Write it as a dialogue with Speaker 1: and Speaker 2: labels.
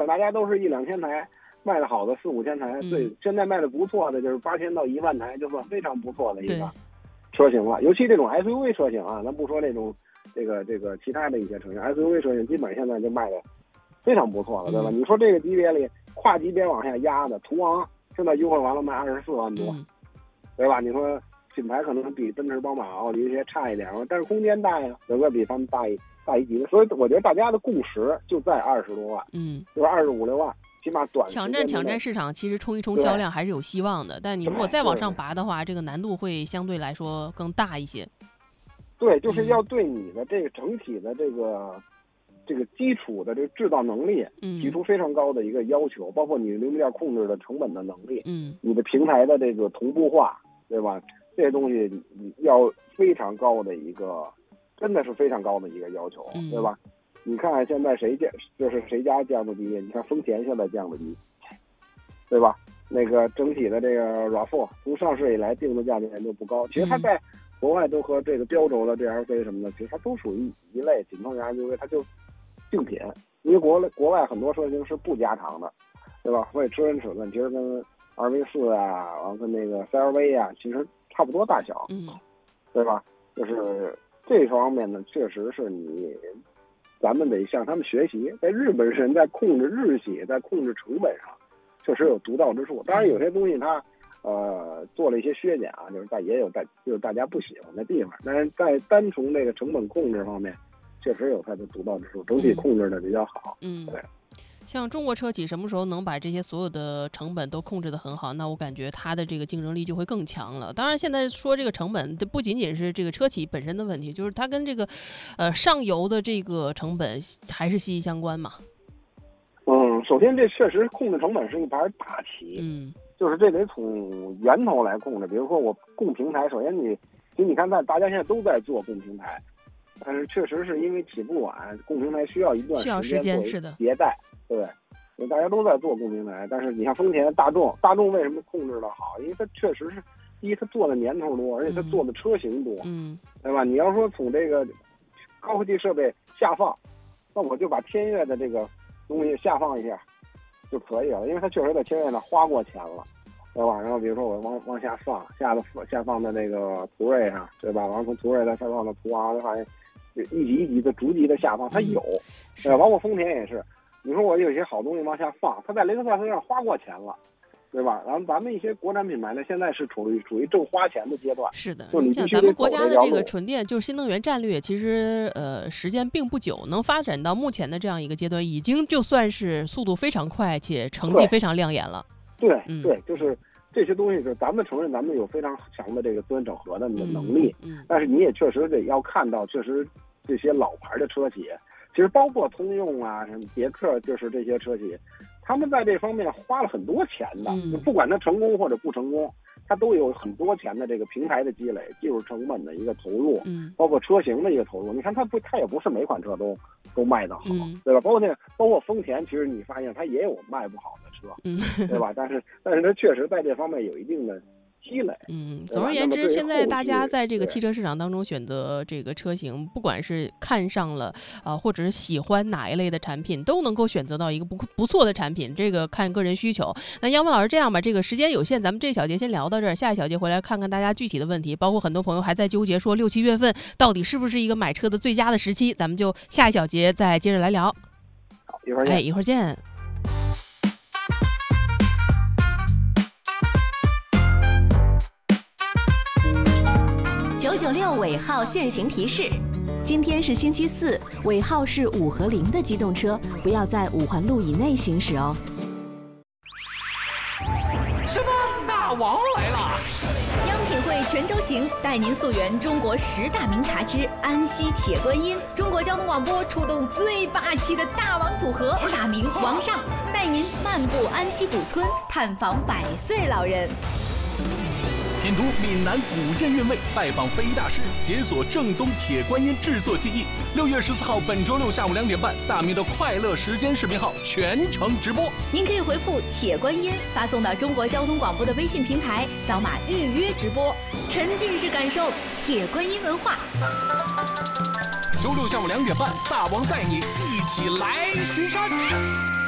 Speaker 1: 大家都是1-2千台，卖的好的4-5千台，对，现在卖的不错的就是8000到1万台，就算非常不错的一个车型了。尤其这种 SUV 车型啊，咱不说这种这个其他的一些车型 ，SUV 车型基本现在就卖的非常不错了，对吧？你说这个级别里跨级别往下压的途昂，现在优惠完了卖24万多，对吧？你说品牌可能比奔驰、宝马、奥迪这些差一点，但是空间大呀，整个比他们大一级的，所以我觉得大家的共识就在20多万，就是25-26万，起码短
Speaker 2: 抢占市场，其实冲一冲销量还是有希望的。但你如果再往上拔的话，这个难度会相对来说更大一些。
Speaker 1: 对，就是要对你的这个整体的这个基础的这个制造能力提出非常高的一个要求，包括你零部件控制的成本的能力，你的平台的这个同步化，对吧？这些东西要非常高的一个，真的是非常高的一个要求，对吧？你看现在谁家降的低？你看丰田现在降的低，对吧？那个整体的这个 RAV4 从上市以来定的价钱就不高，其实它在国外都和这个标轴的 GLC 什么的，其实它都属于一类紧凑型 SUV， 它就竞品，因为国外很多车型是不加长的，对吧？所以车身尺寸其实跟2V4啊，然后跟那个 CR-V 啊，其实差不多大小，对吧？就是这方面呢，确实是咱们得向他们学习，在日本人在控制日系，在控制成本上，确实有独到之处。当然有些东西它做了一些削减啊，就是大家不喜欢的地方，但是在单从这个成本控制方面，确实有它的独到之处，整体控制的比较好。对。
Speaker 2: 像中国车企什么时候能把这些所有的成本都控制得很好，那我感觉它的这个竞争力就会更强了。当然现在说这个成本不仅仅是这个车企本身的问题，就是它跟这个上游的这个成本还是息息相关嘛。
Speaker 1: 首先这确实控制成本是一盘大棋，就是这得从源头来控制。比如说我供平台，首先你看大家现在都在做供平台，但是确实是因为起步晚，供平台需要一段时间
Speaker 2: 是的
Speaker 1: 迭代。对，大家都在做供平台，但是你像丰田、大众为什么控制的好？因为它确实是，第一它做的年头多，而且它做的车型多，对吧？你要说从这个高科技设备下放，那我就把天越的这个东西下放一下就可以了，因为它确实在天越上花过钱了，对吧？然后比如说我往下放，下放在那个途锐上，对吧？然后从途锐再下放到途昂，就发现一级一级的逐级的下放，它有，对吧？包括丰田也是。你说我有些好东西往下放，它在雷克萨斯上花过钱了，对吧？然后咱们一些国产品牌呢，现在是处于正花钱的阶段。
Speaker 2: 是的，
Speaker 1: 像
Speaker 2: 咱们国家的这个纯电就是新能源战略，其实时间并不久，能发展到目前的这样一个阶段，已经就算是速度非常快且成绩非常亮眼了。
Speaker 1: 对，就是这些东西是咱们承认咱们有非常强的这个资源整合的能力，但是你也确实得要看到，确实这些老牌的车企。其实包括通用啊、什么别克，就是这些车企，他们在这方面花了很多钱的，不管它成功或者不成功，它都有很多钱的这个平台的积累、技术成本的一个投入，包括车型的一个投入。你看它也不是每款车都卖得好，对吧？包括丰田，其实你发现它也有卖不好的车，对吧？但是它确实在这方面有一定的积累。
Speaker 2: 总而言之，现在大家在这个汽车市场当中选择这个车型，不管是看上了或者是喜欢哪一类的产品，都能够选择到一个不错的产品，这个看个人需求。那杨帆老师，这样吧，这个时间有限，咱们这一小节先聊到这儿，下一小节回来看看大家具体的问题，包括很多朋友还在纠结说6-7月份到底是不是一个买车的最佳的时期，咱们就下一小节再接着来聊。
Speaker 1: 好，一会儿见。
Speaker 2: 一会儿见。
Speaker 3: 996尾号限行提示：今天是星期4，尾号是5和0的机动车不要在5环路以内行驶哦。
Speaker 4: 什么？大王来了！
Speaker 5: 央品汇全州行带您溯源中国10大名茶之安溪铁观音。中国交通广播出动最霸气的大王组合，大明王上带您漫步安溪古村，探访100岁老人。
Speaker 4: 品读闽南古建韵味，拜访非遗大师，解锁正宗铁观音制作技艺。6月14号，本周六下午2点半，大明的快乐时间视频号全程直播。
Speaker 5: 您可以回复铁观音发送到中国交通广播的微信平台，扫码预约直播，沉浸式感受铁观音文化。
Speaker 4: 周六下午2点半，大王带你一起来巡山。